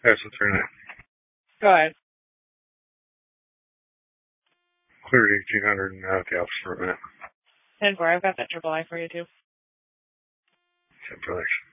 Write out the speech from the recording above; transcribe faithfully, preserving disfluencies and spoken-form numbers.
That's what's right now. Go ahead. Cleared eighteen hundred and out of the office for a minute. ten four, I've got that triple I for you too. ten for thanks.